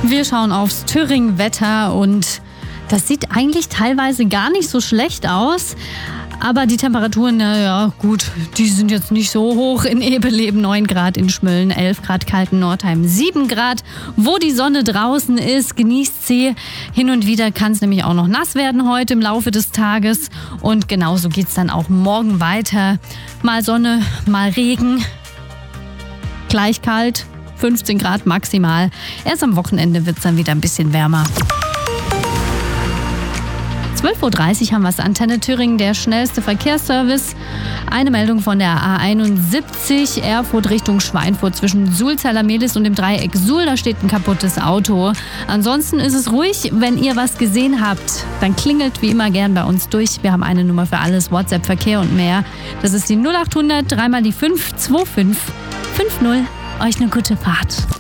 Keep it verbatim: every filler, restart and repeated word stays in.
Wir schauen aufs Thüringen-Wetter und das sieht eigentlich teilweise gar nicht so schlecht aus. Aber die Temperaturen, naja, gut, die sind jetzt nicht so hoch. In Ebeleben neun Grad, in Schmölln elf Grad, Kalten-Nordheim sieben Grad. Wo die Sonne draußen ist, genießt sie. Hin und wieder kann es nämlich auch noch nass werden heute im Laufe des Tages. Und genauso geht es dann auch morgen weiter. Mal Sonne, mal Regen. Gleich kalt, fünfzehn Grad maximal. Erst am Wochenende wird es dann wieder ein bisschen wärmer. zwölf Uhr dreißig haben wir es, Antenne Thüringen, der schnellste Verkehrsservice. Eine Meldung von der A einundsiebzig, Erfurt Richtung Schweinfurt zwischen Sulzheimer-Mehlis und dem Dreieck Suhl. Da steht ein kaputtes Auto. Ansonsten ist es ruhig. Wenn ihr was gesehen habt, dann klingelt wie immer gern bei uns durch. Wir haben eine Nummer für alles, WhatsApp, Verkehr und mehr. Das ist die null acht hundert, dreimal die fünf zwei fünf fünf null. Euch eine gute Fahrt.